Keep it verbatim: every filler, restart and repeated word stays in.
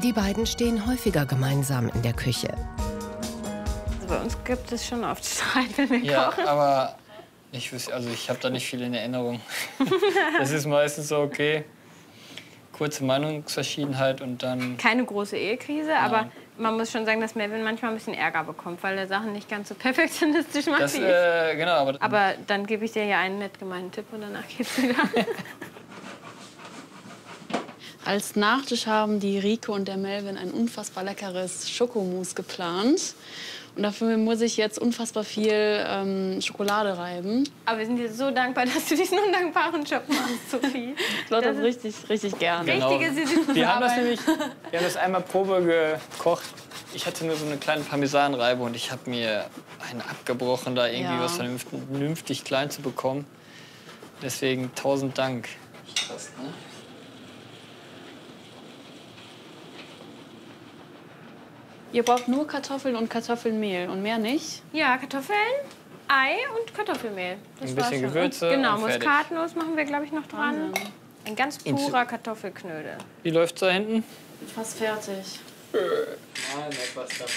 Die beiden stehen häufiger gemeinsam in der Küche. Also bei uns gibt es schon oft Streit, wenn wir Ja, kochen. aber ich, wüs- also ich habe da nicht viel in Erinnerung. Das ist meistens so, okay, kurze Meinungsverschiedenheit und dann... Keine große Ehekrise, aber man muss schon sagen, dass Melvin manchmal ein bisschen Ärger bekommt, weil er Sachen nicht ganz so perfektionistisch macht Das, wie ich. äh, genau, aber, Aber dann gebe ich dir ja einen nett gemeinten Tipp und danach geht's wieder. Als Nachtisch haben die Rike und der Melvin ein unfassbar leckeres Schokomousse geplant. Und dafür muss ich jetzt unfassbar viel ähm, Schokolade reiben. Aber wir sind dir so dankbar, dass du diesen undankbaren Job machst, Sophie. Ich mache das, Das ist richtig, richtig gerne. Genau. richtige Sisyphus-Arbeit. Wir haben das nämlich, wir haben das einmal Probe gekocht. Ich hatte nur so eine kleine Parmesanreibe und ich habe mir einen abgebrochen, da irgendwie Ja. was vernünftig klein zu bekommen. Deswegen tausend Dank. Krass, ne? Ihr braucht nur Kartoffeln und Kartoffelmehl und mehr nicht. Ja, Kartoffeln, Ei und Kartoffelmehl. Das Ein war's bisschen schon. Gewürze Und genau, und fertig. Muskatnuss machen wir, glaube ich, noch dran. Wahnsinn. Ein ganz purer Kartoffelknödel. Wie läuft's da hinten? Fast fertig. Nein, etwas dabei.